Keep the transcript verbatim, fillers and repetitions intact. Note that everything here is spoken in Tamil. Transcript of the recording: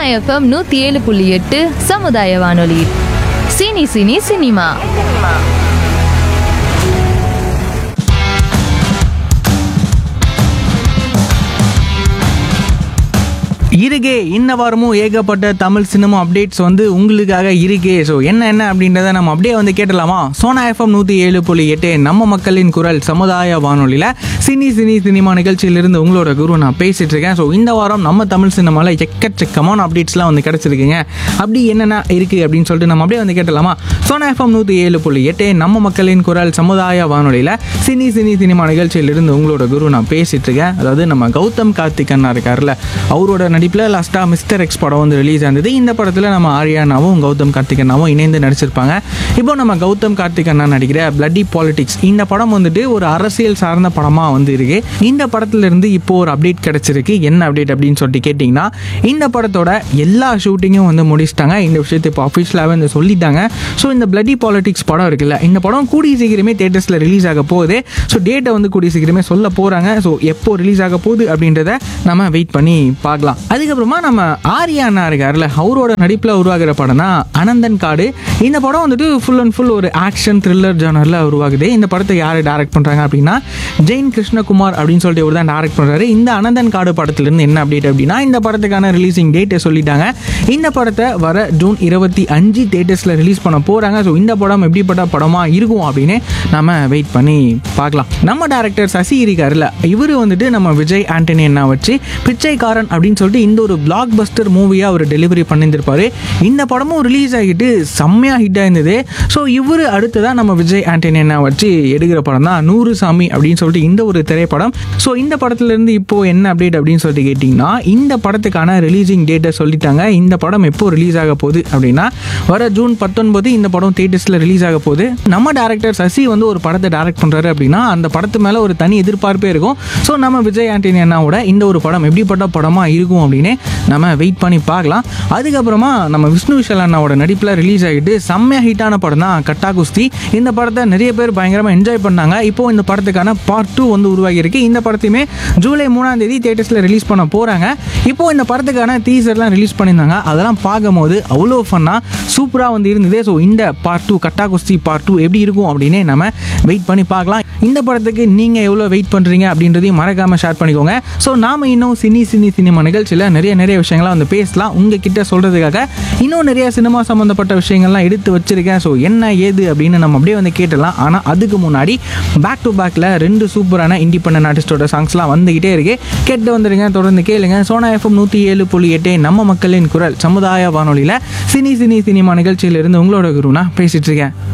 எஃப்எம் நூத்தி ஏழு புள்ளி எட்டு சமுதாய வானொலி. Cine cine cinema. இருக்கே இந்த வாரமும் ஏகப்பட்ட தமிழ் சினிமா அப்டேட்ஸ் வந்து உங்களுக்காக இருக்கே. ஸோ என்ன என்ன அப்படின்றத நம்ம அப்படியே வந்து கேட்டலாமா? சோனா எஃப்எம் நூற்றி ஏழு புள்ளி எட்டு நம்ம மக்களின் குரல் சமுதாய வானொலியில் சினி சினி சினிமா நிகழ்ச்சியிலிருந்து உங்களோட குரு நான் பேசிட்டு இருக்கேன். ஸோ இந்த வாரம் நம்ம தமிழ் சினிமாவில் எக்கச்சக்கமான அப்டேட்ஸ்லாம் வந்து கிடச்சிருக்குங்க. அப்படி என்னென்ன இருக்குது அப்படின்னு சொல்லிட்டு நம்ம அப்படியே வந்து கேட்டலாமா? சோனா எஃப்எம் நூற்றி ஏழு புள்ளி எட்டு நம்ம மக்களின் குரல் சமுதாய வானொலியில் சினி சினி சினிமா நிகழ்ச்சியிலிருந்து உங்களோட குரு நான் பேசிட்டு இருக்கேன். அதாவது நம்ம கௌதம் கார்த்திக் அண்ணா இருக்கார்ல, அவரோட நடிப்பில் லாஸ்ட்டாக மிஸ்டர் எக்ஸ் படம் வந்து ரிலீஸ் ஆனது. இந்த படத்தில் நம்ம ஆரியானாவும் கௌதம் கார்த்திக் அண்ணாவும் இணைந்து நடிச்சிருப்பாங்க. இப்போ நம்ம கௌதம் கார்த்திக் அண்ணா நடிக்கிற பிளட்டி பாலிடிக்ஸ் இந்த படம் வந்துட்டு ஒரு அரசியல் சார்ந்த படமாக வந்து இருக்கு. இந்த படத்துலேருந்து இப்போ ஒரு அப்டேட் கிடச்சிருக்கு. என்ன அப்டேட் அப்படின்னு சொல்லிட்டு கேட்டிங்கன்னா, இந்த படத்தோட எல்லா ஷூட்டிங்கும் வந்து முடிச்சிட்டாங்க. இந்த விஷயத்தை இப்போ அஃபிஷியலாகவே வந்து சொல்லிட்டாங்க. ஸோ இந்த பிளட்டி பாலிடிக்ஸ் படம் இருக்குல்ல, இந்த படம் கூடிய சீக்கிரமே தியேட்டர்ஸில் ரிலீஸ் ஆக போகுது. ஸோ டேட்டை வந்து கூடிய சீக்கிரமே சொல்ல போகிறாங்க. ஸோ எப்போ ரிலீஸ் ஆக போகுது அப்படின்றத நம்ம வெயிட் பண்ணி பார்க்கலாம். அதுக்கப்புறமா நம்ம ஆரியானா இருக்கார்ல, அவரோட நடிப்பில் உருவாகிற படம் தான் அனந்தன் காடு. இந்த படம் வந்துட்டு ஃபுல் அண்ட் ஃபுல் ஒரு ஆக்ஷன் த்ரில்லர் ஜானரில் உருவாகுது. இந்த படத்தை யார் டைரக்ட் பண்ணுறாங்க அப்படின்னா ஜெயின் கிருஷ்ணகுமார் அப்படின்னு சொல்லிட்டு இவர் தான் டைரக்ட் பண்ணுறாரு. இந்த அனந்தன் காடு படத்துலேருந்து என்ன அப்டேட் அப்படின்னா, இந்த படத்துக்கான ரிலீசிங் டேட்டை சொல்லிட்டாங்க. இந்த படத்தை வர ஜூன் இருபத்தி அஞ்சு தியேட்டர்ஸில் ரிலீஸ் பண்ண போகிறாங்க. ஸோ இந்த படம் எப்படிப்பட்ட படமாக இருக்கும் அப்படின்னு நம்ம வெயிட் பண்ணி பார்க்கலாம். நம்ம டேரக்டர் சசி இருக்காருல்ல, இவர் வந்துட்டு நம்ம விஜய் ஆண்டனி என்ன வச்சு பிச்சைக்காரன் அப்படின்னு சொல்லிட்டு இந்த ஒரு பிளாக் பஸ்டர் மூவியாக அவர் டெலிவரி பண்ணியிருந்திருப்பாரு. இந்த படமும் ரிலீஸ் ஆகிட்டு செம்மையாக ஹிட் ஆயிருந்தது. ஸோ இவர் அடுத்ததான் நம்ம விஜய் ஆண்டனி என்ன வச்சு எடுக்கிற படம் தான் நூறு சாமி அப்படின்னு சொல்லிட்டு இந்த ஒரு திரைப்படம். ஸோ இந்த படத்துலேருந்து இப்போது என்ன அப்டேட் அப்படின்னு சொல்லிட்டு கேட்டிங்கன்னா, இந்த படத்துக்கான ரிலீசிங் டேட்டை சொல்லிட்டாங்க. இந்த படம் எப்போ ரிலீஸ் ஆக போகுது அப்படின்னா வர ஜூன் பத்தொன்பது இந்த படம் தியேட்டர்ஸில் ரிலீஸ் ஆக போகுது. நம்ம டேரக்டர் சசி வந்து ஒரு படத்தை டைரக்ட் பண்ணுறாரு அப்படின்னா அந்த படத்து மேலே ஒரு தனி எதிர்பார்ப்பே இருக்கும். ஸோ நம்ம விஜய் ஆண்டனி அண்ணாவோட இந்த ஒரு படம் எப்படிப்பட்ட படமாக இருக்கும் அப்படின்னு நம்ம வெயிட் பண்ணி பார்க்கலாம். அதுக்கப்புறமா நம்ம விஷ்ணு விஷால் அண்ணாவோட நடிப்பில் ரிலீஸ் ஆகிட்டு செம்மையாக ஹிட்டான படம் தான் கட்டா குஸ்தி. இந்த படத்தை நிறைய பேர் பயங்கரமாக என்ஜாய் பண்ணாங்க. இப்போது இந்த படத்துக்கான பார்ட் டூ வந்து உருவாகியிருக்கு. இந்த படத்தையுமே ஜூலை மூணாம் தேதி தியேட்டர்ஸில் ரிலீஸ் பண்ண போகிறாங்க. இப்போது இந்த படத்துக்கான டீசர்லாம் ரிலீஸ் பண்ணியிருந்தாங்க. அதெல்லாம் பார்க்கும்போது அவ்வளோ ஃபன்னாக சூப்பராக வந்து இருந்தது. ஸோ இந்த பார்ட் டூ கட்டா குஸ்தி பார்ட் டூ எப்படி இருக்கும் அப்படின்னு நம்ம வெயிட் பண்ணி பார்க்கலாம். இந்த படத்துக்கு நீங்கள் எவ்வளோ வெயிட் பண்ணுறீங்க அப்படின்றதையும் மறக்காமல் ஷேர் பண்ணிக்கோங்க. ஸோ நாம் இன்னும் சினி சினி சினிமா நிகழ்ச்சியில் நிறைய நிறைய விஷயங்கள்லாம் வந்து பேசலாம். உங்ககிட்ட சொல்கிறதுக்காக இன்னும் நிறைய சினிமா சம்மந்தப்பட்ட விஷயங்கள்லாம் எடுத்து வச்சுருக்கேன். ஸோ என்ன ஏது அப்படின்னு நம்ம அப்படியே வந்து கேட்டலாம். ஆனால் அதுக்கு முன்னாடி பேக் டு பேக்கில் ரெண்டு சூப்பரான இண்டிபெண்டன்ட் ஆர்டிஸ்டோட சாங்ஸ்லாம் வந்துக்கிட்டே இருக்கு. கேட்டு வந்துடுங்க, தொடர்ந்து கேளுங்க. சோனா எஃப்எம் நூற்றி ஏழு புள்ளி எட்டு நம்ம மக்களின் குரல் சமுதாய வானொலியில் சினி சினி சினிமா நிகழ்ச்சியிலிருந்து உங்களோட குருனா பேசிகிட்டு இருக்கேன்.